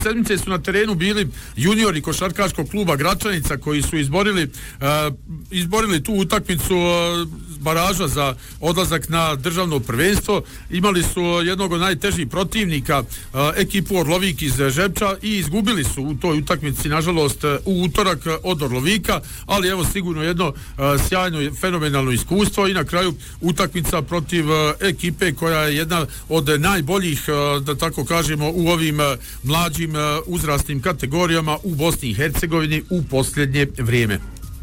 sedmice su na terenu bili juniori košarkaškog kluba Gračanica koji su izborili tu utakmicu baraža za odlazak na državno prvenstvo. Imali su jednog od najtežih protivnika, ekipu Orlovik iz Žepča, i izgubili su u toj utakmici, nažalost, u utorak od Orlovika, ali evo sigurno jedno sjajno, fenomenalno iskustvo i na kraju utakmica protiv ekipe koja je jedna od najboljih, da tako kažemo, u ovim mlađim uzrasnim kategorijama u Bosni i Hercegovini u posljednje vrijeme.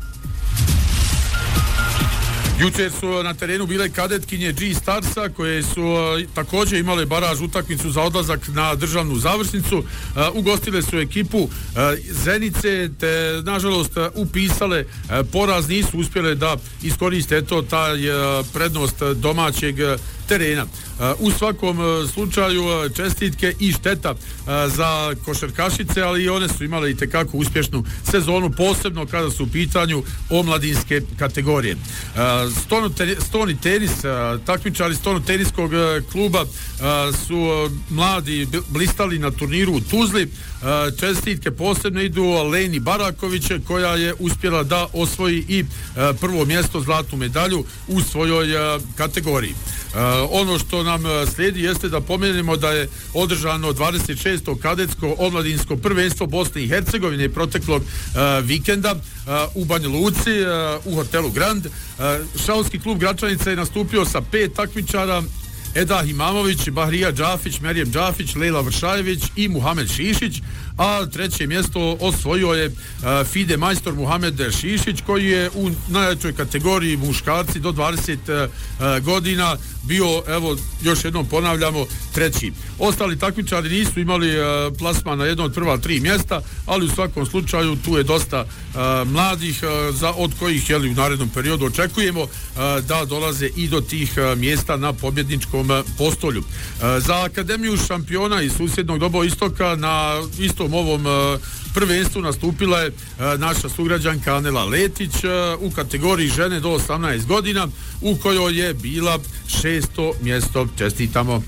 Jučer su na terenu bile kadetkinje G-Starsa koje su također imale baraž utakmicu za odlazak na državnu završnicu. Ugostile su ekipu Zenice te nažalost upisale poraz, nisu uspjele da iskoriste taj prednost domaćeg terena. U svakom slučaju čestitke i šteta za košarkašice, ali i one su imale itekako uspješnu sezonu, posebno kada su u pitanju omladinske kategorije. Stoni tenis, takmičari Stonu teniskog kluba su mladi blistali na turniru u Tuzli. Čestitke posebno idu Leni Baraković koja je uspjela da osvoji i prvo mjesto, zlatnu medalju u svojoj kategoriji. Ono što nam slijedi jeste da pomenemo da je održano 26. kadetsko omladinsko prvenstvo Bosne i Hercegovine proteklog vikenda u Banja Luci u hotelu Grand. Šaholski klub Gračanica je nastupio sa 5 takmičara: Edah Imamović, Bahrija Džafić, Merijem Džafić, Lejla Vršajević i Muhamed Šišić, a treće mjesto osvojio je FIDE majstor Muhamed Šišić koji je u najjačoj kategoriji muškarci do 20 godina bio, evo još jednom ponavljamo, treći. Ostali takmičari nisu imali plasman na jedno od prva 3 mjesta, ali u svakom slučaju tu je dosta mladih od kojih u narednom periodu očekujemo da dolaze i do tih mjesta na pobjedničkom postolju. Za Akademiju šampiona iz susjednog Dobo Istoka na istom ovom prvenstvu nastupila je naša sugrađanka Anela Letić u kategoriji žene do 18 godina u kojoj je bila 6. mjesto. Čestitamo.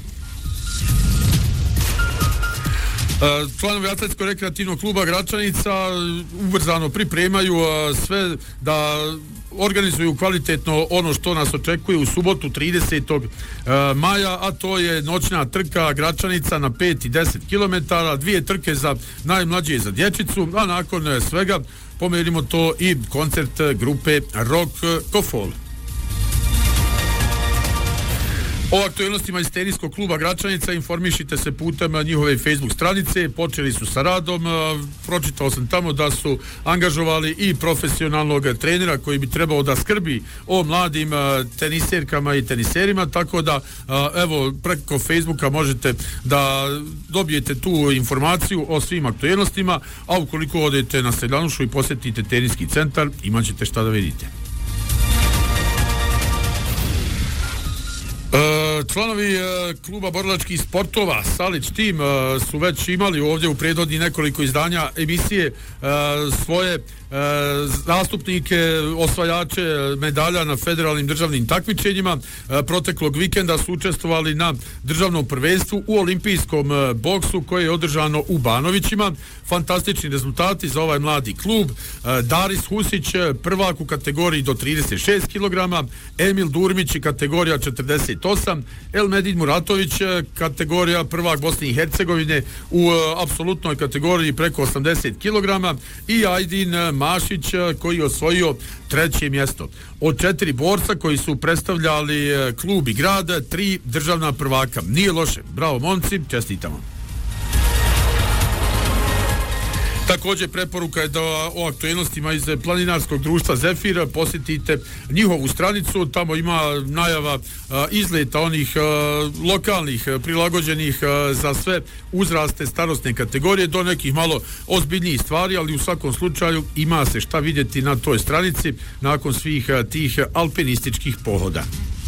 Članovi Atletsko-rekreativnog kluba Gračanica ubrzano pripremaju sve da organizuju kvalitetno ono što nas očekuje u subotu 30. maja, a to je noćna trka Gračanica na 5 i 10 km, 2 trke za najmlađe i za dječicu, a nakon svega pomerimo to i koncert grupe Rock Kofol. O aktualnostima iz teniskog kluba Gračanica informišite se putem njihove Facebook stranice. Počeli su sa radom, pročitao sam tamo da su angažovali i profesionalnog trenera koji bi trebao da skrbi o mladim teniserkama i teniserima, tako da evo preko Facebooka možete da dobijete tu informaciju o svim aktualnostima, a ukoliko odete na Sredilanušu i posjetite teniski centar, imat ćete šta da vidite. Članovi kluba borilačkih sportova Salić tim su već imali ovdje u prethodni nekoliko izdanja emisije svoje zastupnike, osvajače medalja na federalnim državnim takmičenjima. Proteklog vikenda su učestvovali na državnom prvenstvu u olimpijskom boksu koje je održano u Banovićima. Fantastični rezultati za ovaj mladi klub. Daris Husić prvak u kategoriji do 36 kg, Emil Durmić kategorija 48, Elmedin Muratović kategorija prvak Bosne i Hercegovine u apsolutnoj kategoriji preko 80 kg i Ajdin Mašić koji je osvojio 3. mjesto. Od 4 borca koji su predstavljali klub i grad, 3 državna prvaka. Nije loše. Bravo momci, čestitamo. Također preporuka je da o aktualnostima iz planinarskog društva Zefir posjetite njihovu stranicu, tamo ima najava izleta onih lokalnih prilagođenih za sve uzraste starosne kategorije do nekih malo ozbiljnijih stvari, ali u svakom slučaju ima se šta vidjeti na toj stranici nakon svih tih alpinističkih pohoda.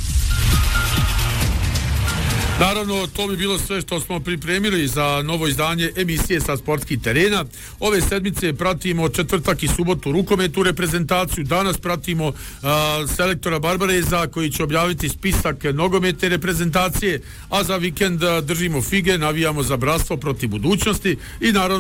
Naravno, to bi bilo sve što smo pripremili za novo izdanje emisije sa sportskih terena. Ove sedmice pratimo četvrtak i subotu rukometnu reprezentaciju. Danas pratimo selektora Barbareza koji će objaviti spisak nogometne reprezentacije, a za vikend držimo fige, navijamo za bratstvo protiv budućnosti i naravno